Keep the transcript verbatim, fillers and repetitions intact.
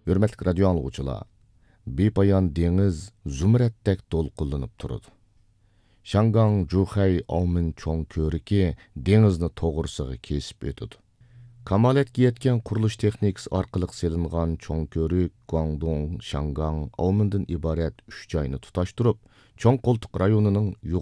Hürmetlik radio anlıqçılar, bepayan deniz zumratdek dolqullanıp turudu. Şangang, Zhuhai, Aumin çoğun köriki denizni toğırsığı kesip ötüdü. Kamaletke yetken quruluş texnikasi arqılıq selingan çoğun körük Guangdong, Şangang, Aumin'dan ibaret üç joyni tutaştırıp, çoğun koltuk rayonunun